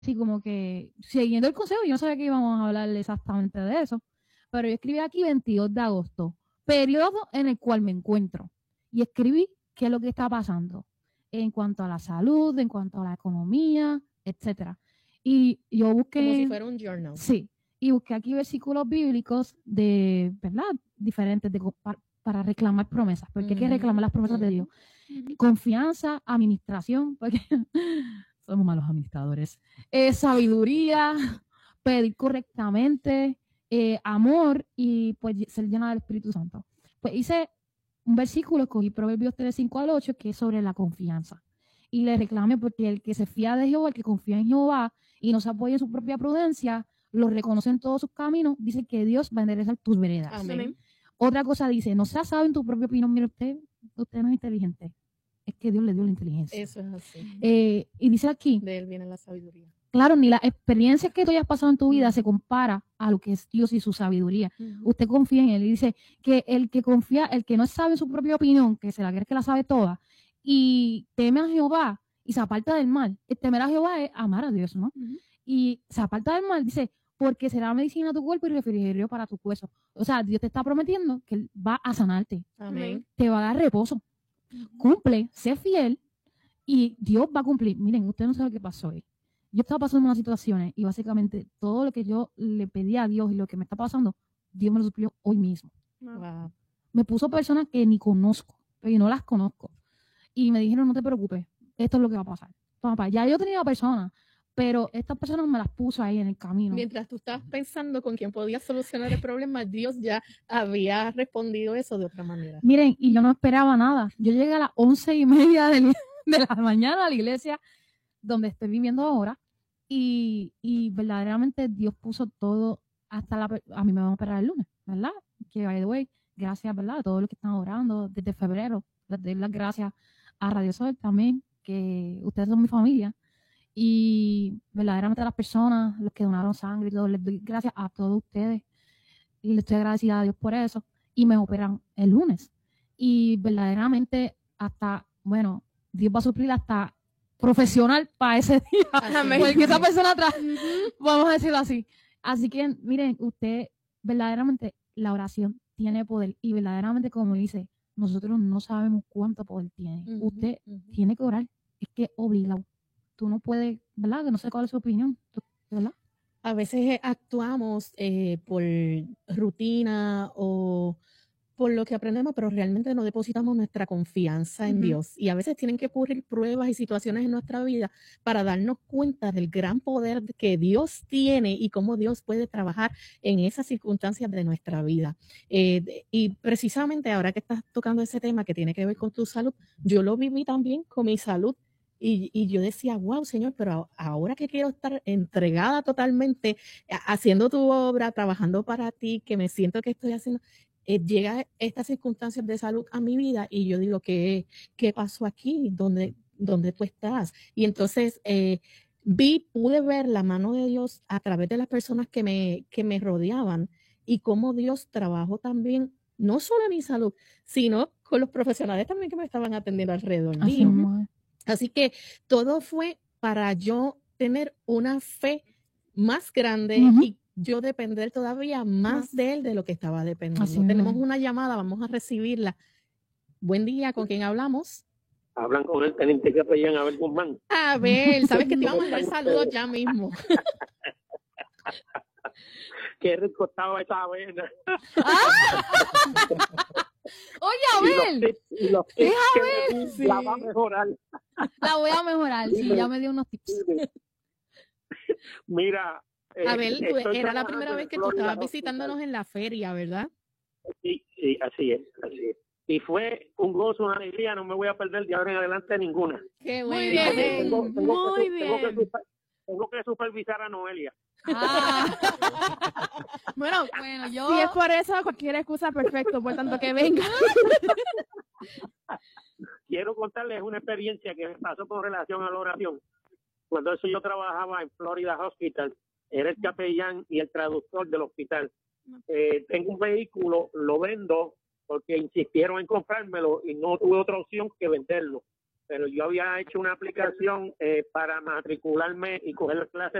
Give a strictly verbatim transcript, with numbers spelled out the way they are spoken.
Sí, como que siguiendo el consejo, yo no sabía que íbamos a hablar exactamente de eso, pero yo escribí aquí veintidós de agosto, periodo en el cual me encuentro, y escribí qué es lo que está pasando en cuanto a la salud, en cuanto a la economía, etcétera. Y yo busqué... Como si fuera un journal. Sí, y busqué aquí versículos bíblicos de, ¿verdad? Diferentes de, para, para reclamar promesas, porque uh-huh. hay que reclamar las promesas uh-huh. de Dios. Uh-huh. Confianza, administración, porque... somos malos administradores, eh, sabiduría, pedir correctamente, eh, amor y pues ser llena del Espíritu Santo. Pues hice un versículo, escogí Proverbios tres, cinco al ocho, que es sobre la confianza. Y le reclamé porque el que se fía de Jehová, el que confía en Jehová y no se apoya en su propia prudencia, lo reconoce en todos sus caminos, dice que Dios va a enderezar tus veredas. Amén. Otra cosa dice, no seas sabio en tu propia opinión, mire usted, usted no es inteligente. Es que Dios le dio la inteligencia. Eso es así. Eh, y dice aquí, de él viene la sabiduría. Claro, ni la experiencia que tú hayas pasado en tu vida uh-huh. se compara a lo que es Dios y su sabiduría. Uh-huh. Usted confía en Él y dice que el que confía, el que no sabe su propia opinión, que se la cree que la sabe toda, y teme a Jehová y se aparta del mal. El temer a Jehová es amar a Dios, ¿no? Uh-huh. Y se aparta del mal, dice, porque será medicina a tu cuerpo y refrigerio para tu hueso. O sea, Dios te está prometiendo que Él va a sanarte. Amén. Te va a dar reposo. Uh-huh. Cumple, sé fiel y Dios va a cumplir. Miren, usted no sabe qué pasó hoy. Yo estaba pasando unas situaciones y básicamente todo lo que yo le pedí a Dios y lo que me está pasando, Dios me lo suplió hoy mismo. Wow. Me puso personas que ni conozco, pero no las conozco. Y me dijeron, no te preocupes, esto es lo que va a pasar. Papá, ya yo tenía personas, pero estas personas me las puso ahí en el camino. Mientras tú estabas pensando con quién podías solucionar el problema, Dios ya había respondido eso de otra manera. Miren, y yo no esperaba nada. Yo llegué a las once y media de, de la mañana a la iglesia donde estoy viviendo ahora, y, y verdaderamente Dios puso todo hasta la... A mí me van a operar el lunes, ¿verdad? Que, by the way, gracias, ¿verdad? A todos los que están orando desde febrero. Les doy las gracias a Radio Sol también, que ustedes son mi familia, y verdaderamente a las personas, los que donaron sangre y todo, les doy gracias a todos ustedes, y les estoy agradecida a Dios por eso, y me operan el lunes. Y verdaderamente hasta, bueno, Dios va a suplir hasta profesional para ese día, Amén. Porque esa persona atrás, vamos a decirlo así. Así que, miren, usted, verdaderamente, la oración tiene poder, y verdaderamente, como dice, nosotros no sabemos cuánto poder tiene. Uh-huh, usted uh-huh. tiene que orar, es que obligado. Tú no puedes, ¿verdad? Que no sé cuál es su opinión, ¿verdad? A veces actuamos eh, por rutina o por lo que aprendemos, pero realmente no depositamos nuestra confianza en uh-huh. Dios. Y a veces tienen que ocurrir pruebas y situaciones en nuestra vida para darnos cuenta del gran poder que Dios tiene y cómo Dios puede trabajar en esas circunstancias de nuestra vida. Eh, y precisamente ahora que estás tocando ese tema que tiene que ver con tu salud, yo lo viví también con mi salud. Y, y yo decía, wow, Señor, pero ahora que quiero estar entregada totalmente, haciendo tu obra, trabajando para ti, que me siento que estoy haciendo... Eh, llega estas circunstancias de salud a mi vida y yo digo, ¿qué, qué pasó aquí? ¿Dónde, dónde tú estás? Y entonces eh, vi, pude ver la mano de Dios a través de las personas que me, que me rodeaban y cómo Dios trabajó también, no solo en mi salud, sino con los profesionales también que me estaban atendiendo alrededor Así mío. no. Así que todo fue para yo tener una fe más grande uh-huh. y yo depender todavía más de él de lo que estaba dependiendo. Así Tenemos no. una llamada, vamos a recibirla. Buen día, ¿con quién hablamos? Hablan con el teniente capellán Abel Guzmán. Abel, sabes que te iba a mandar saludos ya mismo. Qué rico estaba esa avena. ¡Ah! Oye, Abel. Y los tips, y los tips es Abel. Sí. La va a mejorar. La voy a mejorar, sí, ya me dio unos tips. Mira. Eh, Abel, era la primera vez que tú estabas visitándonos en la feria, ¿verdad? Sí, sí, así es, así es. Y fue un gozo, una alegría, no me voy a perder de ahora en adelante ninguna. Qué muy bien, tengo, tengo muy que, bien. Tengo que, tengo que supervisar a Noelia. Ah. bueno, bueno, yo... Si es por eso, cualquier excusa perfecto, por tanto que venga. Quiero contarles una experiencia que me pasó con relación a la oración. Cuando eso yo trabajaba en Florida Hospital, era el capellán y el traductor del hospital. Eh, tengo un vehículo, lo vendo porque insistieron en comprármelo y no tuve otra opción que venderlo. pero yo había hecho una aplicación eh, para matricularme y coger las clases